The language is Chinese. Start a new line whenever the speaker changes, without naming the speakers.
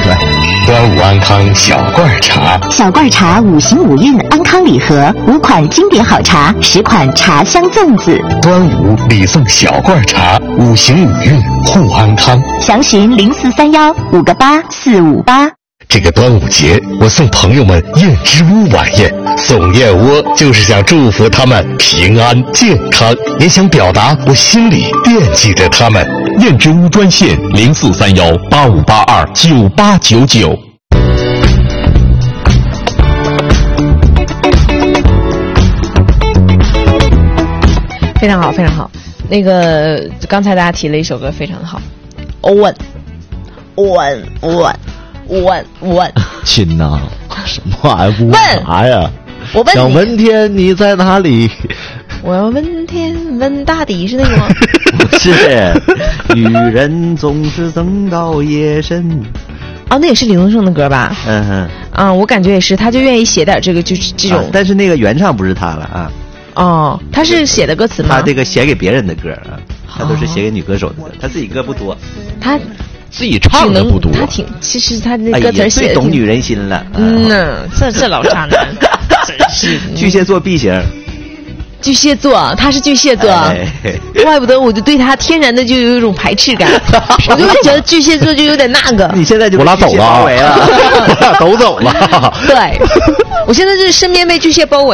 转。
端午安康小罐茶，
小罐茶5行5韵安康礼盒，5款经典好茶，10款茶香粽子。
端午礼送小罐茶，5行5韵护安康。
详询0431-58458。
这个端午节，我送朋友们燕之屋晚宴。送燕窝就是想祝福他们平安健康，也想表达我心里惦记着他们。
燕之屋专线043185829899。
非常好，非常好。那个刚才大家提了一首歌，非常的好。问，
亲呐，什么玩意儿？
问
啥呀？
我问你，
想问天你在哪里？
我要问天问大地是那个吗？
不是，女人总是等到夜深。
哦，那也是李宗盛的歌吧？
嗯哼。
啊，我感觉也是，他就愿意写点这个，就是这种。
但是那个原唱不是他了啊。
哦，他是写的歌词吗？
他这个写给别人的歌啊，他都是写给女歌手的歌，他自己歌不多。
他
自己唱的不多，
他其实他那歌词写的
最懂女人心了。
这老渣男，真是
巨蟹座 B 型。
巨蟹座，他是巨蟹座，怪不得我就对他天然的就有一种排斥感，我就觉得巨蟹座就有点那个。
你现在就
我俩走了，
我俩都走了。
对，我现在就是身边被巨蟹包围。